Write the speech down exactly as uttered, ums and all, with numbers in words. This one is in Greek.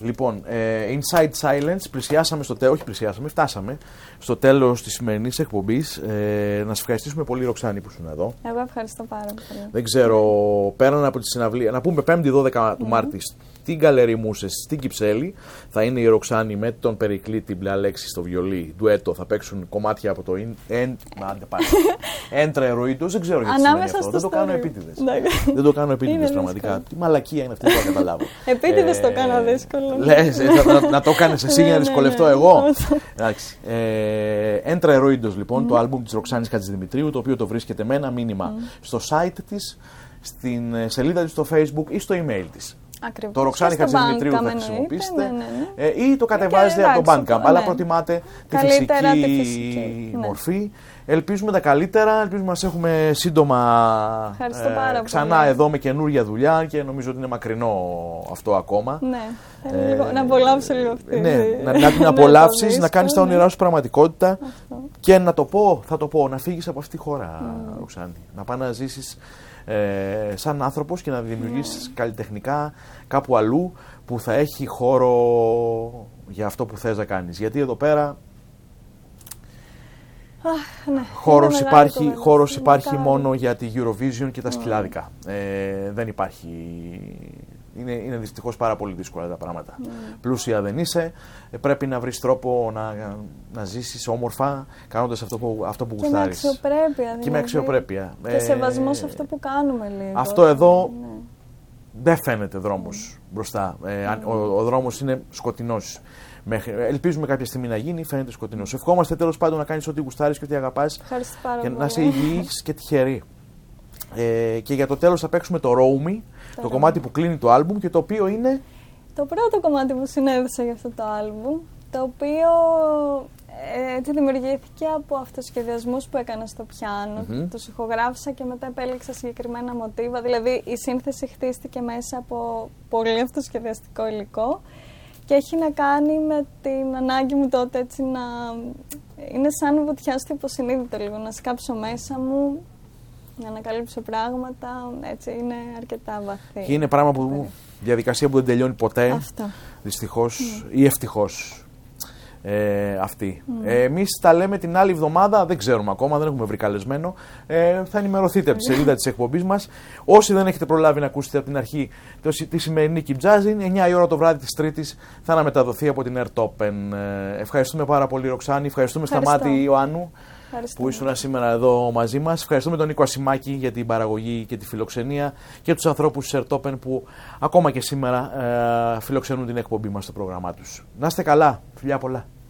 Λοιπόν, ε, Inside Silence, πλησιάσαμε στο τέλος, όχι πλησιάσαμε, φτάσαμε στο τέλος της σημερινής εκπομπής. Ε, να σας ευχαριστήσουμε πολύ, Ροξάνη, που ήσουν εδώ. Εγώ ευχαριστώ πάρα πολύ. Δεν ξέρω, πέραν από τη συναυλία, να πούμε πέμπτη δώδεκα του Mm-hmm. Μάρτη στην Γκαλερί Μούσες, στην Κυψέλη, θα είναι η Ροξάνη με τον Περικλή, την Αλέξη στο βιολί, ντουέτο, θα παίξουν κομμάτια από το Έντρε Ruidos, δεν ξέρω γιατί σημαίνει αυτό, δεν το κάνω επίτηδες. Δεν το κάνω επίτηδες πραγματικά. Τι μαλακία είναι αυτή που θα καταλάβω. Επίτηδες το κάνω δύσκολο. Λες, να το κάνεις εσύ για να δυσκολευτώ εγώ. Εντάξει. Έντρε Ruidos λοιπόν, το άλμπουμ της Ροξάνης Χατζηδημητρίου, το οποίο το βρίσκεται με ένα μήνυμα στο site της, στην σελίδα της στο Facebook ή στο email της. Ακριβώς. Το Ροξάνη Χατζηδημητρίου θα χρησιμοποιήσετε, ναι, ναι, ναι. ή το κατεβάζετε από το Bandcamp, ναι. αλλά προτιμάτε τη φυσική, τη φυσική μορφή. Ναι. Ελπίζουμε τα καλύτερα, ελπίζουμε να μας έχουμε σύντομα ε, ξανά πολύ. Εδώ με καινούργια δουλειά και νομίζω ότι είναι μακρινό αυτό ακόμα. Ναι, ε, λίγο, να απολαύσω λίγο αυτή. Ναι, να, να την απολαύσεις, να κάνεις τα όνειρά σου πραγματικότητα αυτό. Και να το πω, θα το πω, να φύγεις από αυτή τη χώρα, mm. Ροξάνη. Να πάνε να ζήσεις Ε, σαν άνθρωπος και να δημιουργήσεις yeah. καλλιτεχνικά κάπου αλλού που θα έχει χώρο για αυτό που θες να κάνεις. Γιατί εδώ πέρα ah, ναι. χώρος υπάρχει, χώρος υπάρχει μόνο για τη Eurovision και τα mm. σκυλάδικα. Ε, δεν υπάρχει... Είναι, είναι δυστυχώς πάρα πολύ δύσκολα τα πράγματα. Mm. Πλούσια δεν είσαι, πρέπει να βρεις τρόπο να, να ζήσεις όμορφα κάνοντας αυτό που, αυτό που γουστάρεις. Και με αξιοπρέπεια. Δηλαδή. Και με αξιοπρέπεια. Και ε, σεβασμό σε αυτό που κάνουμε λίγο. Αυτό εδώ ναι. δεν φαίνεται δρόμος mm. μπροστά. Ε, mm. ο, ο δρόμος είναι σκοτεινός. Μέχρι, ελπίζουμε κάποια στιγμή να γίνει, φαίνεται σκοτεινός. Ευχόμαστε τέλος πάντων να κάνεις ό,τι γουστάρεις και ό,τι αγαπάς και να είσαι υγιής και τυχερή. Ε, και για το τέλος θα παίξουμε το Roam Me, το, το κομμάτι που κλείνει το άλμπουμ και το οποίο είναι... Το πρώτο κομμάτι που συνέδεσα για αυτό το άλμπουμ, το οποίο ε, έτσι δημιουργήθηκε από αυτοσχεδιασμούς που έκανα στο πιάνο, mm-hmm. τους ηχογράφησα και μετά επέλεξα συγκεκριμένα μοτίβα, δηλαδή η σύνθεση χτίστηκε μέσα από πολύ αυτοσχεδιαστικό υλικό και έχει να κάνει με την ανάγκη μου τότε έτσι να... είναι σαν βουτιά στο υποσυνείδητο λίγο, να σκάψω μέσα μου, να ανακαλύψω πράγματα, έτσι είναι αρκετά βαθύ. Και είναι πράγμα που, διαδικασία που δεν τελειώνει ποτέ, αυτό. Δυστυχώς mm. ή ευτυχώς ε, αυτή. Mm. Ε, εμείς τα λέμε την άλλη εβδομάδα, δεν ξέρουμε ακόμα, δεν έχουμε βρει καλεσμένο. Ε, θα ενημερωθείτε από τη σελίδα της εκπομπής μας. Όσοι δεν έχετε προλάβει να ακούσετε από την αρχή τη σημερινή Keep Jazzin, εννιά η ώρα το βράδυ της Τρίτης θα αναμεταδοθεί από την Airtopen. Ε, ευχαριστούμε πάρα πολύ, Ροξάνη. Ευχαριστούμε Σταμάτη Ιωάννου που ήσουν σήμερα εδώ μαζί μας. Ευχαριστούμε τον Νίκο Ασημάκη για την παραγωγή και τη φιλοξενία και τους ανθρώπους της Airtopen που ακόμα και σήμερα ε, φιλοξενούν την εκπομπή μας στο πρόγραμμά τους. Να είστε καλά. Φιλιά πολλά.